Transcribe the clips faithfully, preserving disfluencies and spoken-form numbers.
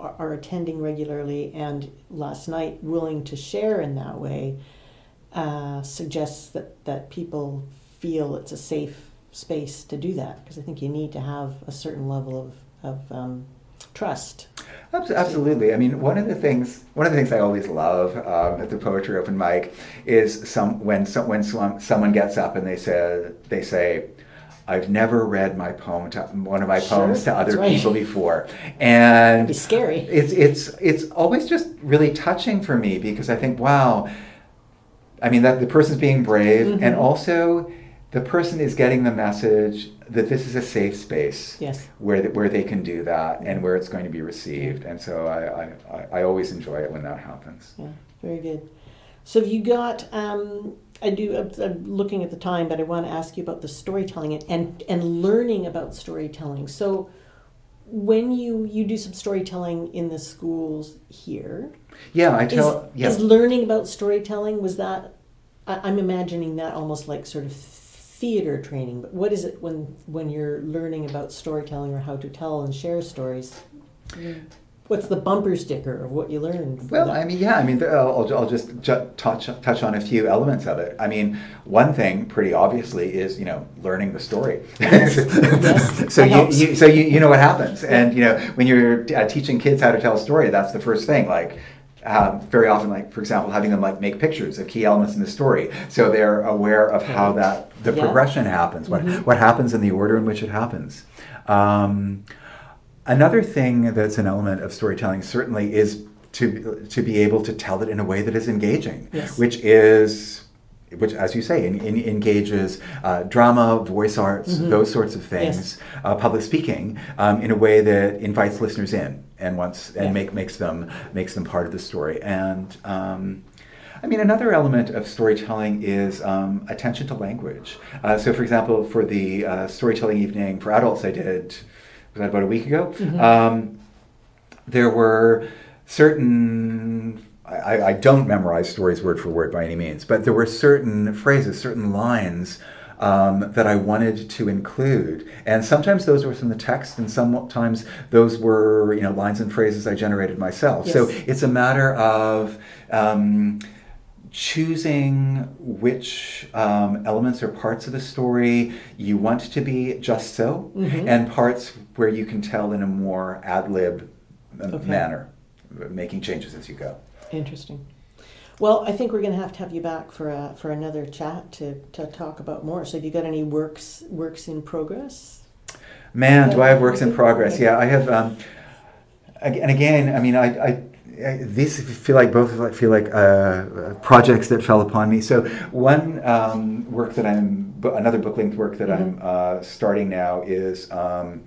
are, are attending regularly and last night willing to share in that way uh, suggests that, that people feel it's a safe space to do that, because I think you need to have a certain level of, of um, trust. Absolutely. I mean, one of the things one of the things I always love um, at the poetry open mic is some when some, when some, someone gets up and they say they say, "I've never read my poem to one of my Sure, poems to other right. people before," and It'd be scary. It's it's it's always just really touching for me, because I think, wow, I mean, that the person's being brave, mm-hmm. and also the person is getting the message that this is a safe space, yes. where where they can do that and where it's going to be received. And so I, I, I always enjoy it when that happens. Yeah, very good. So have you got, um, I do, I'm looking at the time, but I want to ask you about the storytelling and, and, and learning about storytelling. So when you, you do some storytelling in the schools here, yeah, I tell, is, yeah. is learning about storytelling, was that, I, I'm imagining that almost like sort of theater training, but what is it when when you're learning about storytelling or how to tell and share stories? What's the bumper sticker of what you learned? Well, I mean, yeah, I mean, I'll, I'll just ju- touch touch on a few elements of it. I mean, one thing, pretty obviously, is, you know, learning the story. Yes. Yes. so That you, you so you you know what happens, and you know when you're uh, teaching kids how to tell a story, that's the first thing. Like, Um, very often, like, for example, having them like make pictures of key elements in the story, so they're aware of how that the yeah. progression happens, what mm-hmm. what happens in the order in which it happens. Um, another thing that's an element of storytelling certainly is to to be able to tell it in a way that is engaging, yes. which is. Which, as you say, in, in, engages uh, drama, voice arts, mm-hmm. those sorts of things, yes. uh, public speaking, um, in a way that invites listeners in and wants and yeah. make makes them makes them part of the story. And um, I mean, another element of storytelling is um, attention to language. Uh, so, for example, for the uh, storytelling evening for adults I did, was that about a week ago? Mm-hmm. Um, there were certain. I, I don't memorize stories word for word by any means, but there were certain phrases, certain lines um, that I wanted to include, and sometimes those were from the text, and sometimes those were, you know, lines and phrases I generated myself. Yes. So it's a matter of um, choosing which um, elements or parts of the story you want to be just so, mm-hmm. and parts where you can tell in a more ad lib okay. manner, making changes as you go. Interesting. Well, I think we're going to have to have you back for a, for another chat to, to talk about more. So have you got any works works in progress? Man, do I have works in progress? Yeah, I have. Um, and again, I mean, I, I, I these feel like both feel like uh, projects that fell upon me. So one um, work that I'm, another book length work that mm-hmm. I'm uh, starting now is. Um,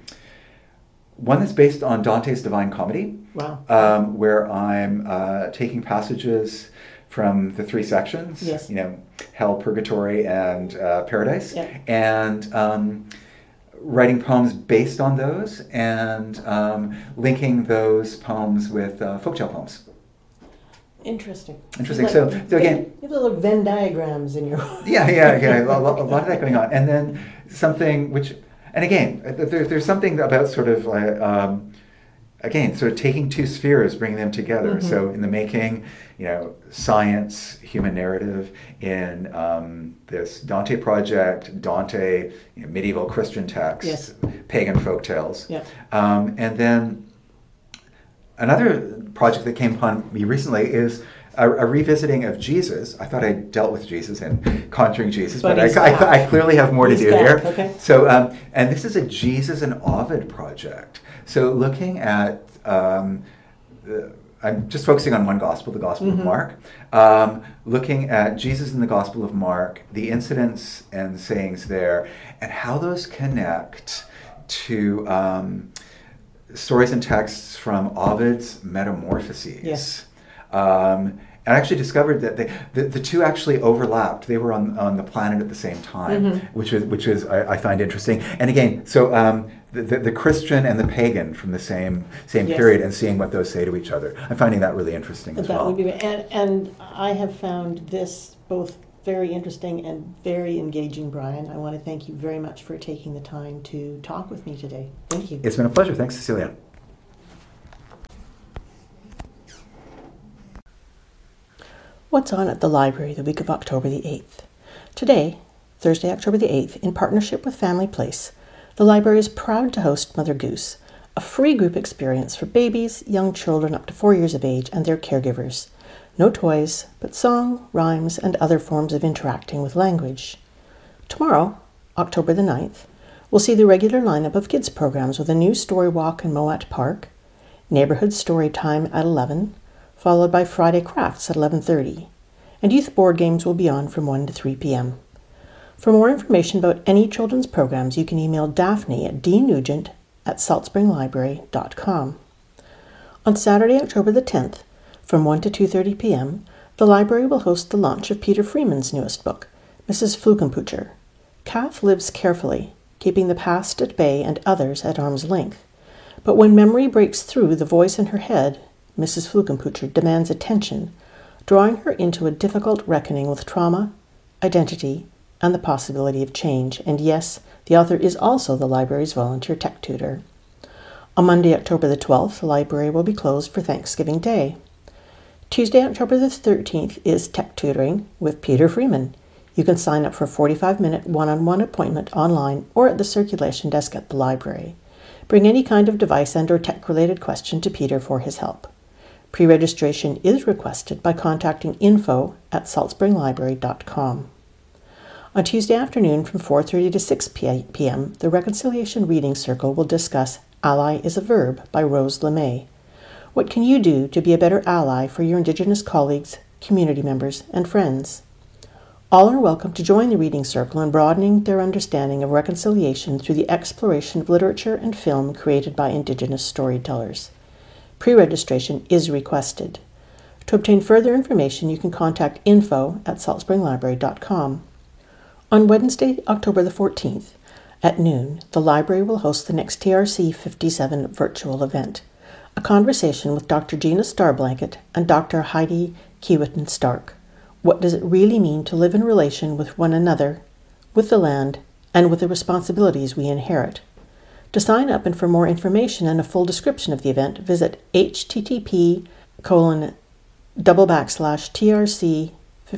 One that's based on Dante's Divine Comedy, wow. um, where I'm uh, taking passages from the three sections, yes. you know, Hell, Purgatory, and uh, Paradise, yeah. and um, writing poems based on those, and um, linking those poems with uh, folktale poems. Interesting. Interesting. Like, so, so again, you have little Venn diagrams in your. yeah, yeah, yeah. A lot, a lot of that going on, and then something which. And again, there, there's something about sort of like, um, again, sort of taking two spheres, bringing them together. Mm-hmm. So in the making, you know, science, human narrative, in um, this Dante project, Dante, you know, medieval Christian text, yes. pagan folk tales. Yeah. Um, and then another project that came upon me recently is A, a revisiting of Jesus. I thought I dealt with Jesus and Conjuring Jesus, but, but I, I, I clearly have more he's to do back. here. Okay. So, um, and this is a Jesus and Ovid project. So, looking at, um, the, I'm just focusing on one gospel, the Gospel mm-hmm. of Mark. Um, looking at Jesus in the Gospel of Mark, the incidents and sayings there, and how those connect to um, stories and texts from Ovid's Metamorphoses. Yes. Um, and I actually discovered that they, the, the two actually overlapped. They were on, on the planet at the same time, mm-hmm. which is which is I, I find interesting. And again, so um, the, the the Christian and the pagan from the same same yes. period, and seeing what those say to each other. I'm finding that really interesting as that well. Would be, and and I have found this both very interesting and very engaging, Brian. I want to thank you very much for taking the time to talk with me today. Thank you. It's been a pleasure. Thanks, Cecilia. What's on at the library the week of October the eighth? Today, Thursday, October the eighth, in partnership with Family Place, the library is proud to host Mother Goose, a free group experience for babies, young children up to four years of age, and their caregivers. No toys, but song, rhymes, and other forms of interacting with language. Tomorrow, October the ninth, we'll see the regular lineup of kids programs with a new story walk in Mowat Park, neighborhood story time at eleven, followed by Friday crafts at eleven thirty, and youth board games will be on from one to three p.m. For more information about any children's programs, you can email Daphne at dnugent at saltspringlibrary dot com. On Saturday, October the tenth, from one to two thirty p.m., the library will host the launch of Peter Freeman's newest book, Missus Flukenpucher. Kath lives carefully, keeping the past at bay and others at arm's length. But when memory breaks through the voice in her head, Missus Flukenpucher demands attention, drawing her into a difficult reckoning with trauma, identity, and the possibility of change. And yes, the author is also the library's volunteer tech tutor. On Monday, October the twelfth, the library will be closed for Thanksgiving Day. Tuesday, October the thirteenth is Tech Tutoring with Peter Freeman. You can sign up for a forty-five minute one-on-one appointment online or at the circulation desk at the library. Bring any kind of device and or tech-related question to Peter for his help. Pre-registration is requested by contacting info at saltspringlibrary dot com. On Tuesday afternoon from four thirty to six p.m., the Reconciliation Reading Circle will discuss Ally is a Verb by Rose LeMay. What can you do to be a better ally for your Indigenous colleagues, community members, and friends? All are welcome to join the Reading Circle in broadening their understanding of reconciliation through the exploration of literature and film created by Indigenous storytellers. Pre-registration is requested. To obtain further information, you can contact info at saltspringlibrary dot com. On Wednesday, October the fourteenth, at noon, the library will host the next T R C fifty-seven virtual event, a conversation with Doctor Gina Starblanket and Doctor Heidi Kiewiten Stark. What does it really mean to live in relation with one another, with the land, and with the responsibilities we inherit? To sign up and for more information and a full description of the event, visit http colon double backslash trc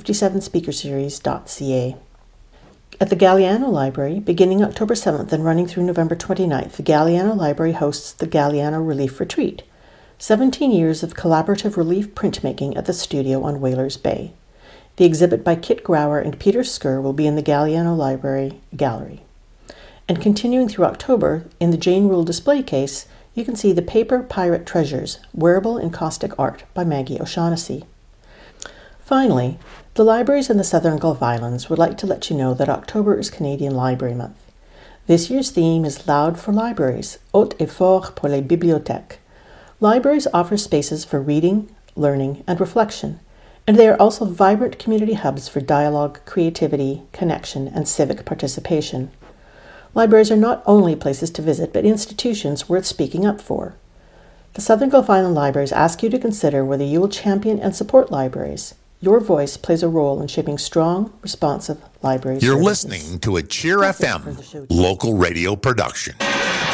57speakerseries.ca. At the Galliano Library, beginning October seventh and running through November twenty-ninth, the Galliano Library hosts the Galliano Relief Retreat, seventeen years of collaborative relief printmaking at the studio on Whalers Bay. The exhibit by Kit Grauer and Peter Skur will be in the Galliano Library Gallery. And continuing through October, in the Jane Rule display case, you can see the Paper Pirate Treasures, Wearable Encaustic Art by Maggie O'Shaughnessy. Finally, the libraries in the Southern Gulf Islands would like to let you know that October is Canadian Library Month. This year's theme is Loud for Libraries, Haut et Fort pour les Bibliothèques. Libraries offer spaces for reading, learning, and reflection, and they are also vibrant community hubs for dialogue, creativity, connection, and civic participation. Libraries are not only places to visit, but institutions worth speaking up for. The Southern Gulf Island Libraries ask you to consider whether you will champion and support libraries. Your voice plays a role in shaping strong, responsive library You're services. listening to a Cheer F M local radio production.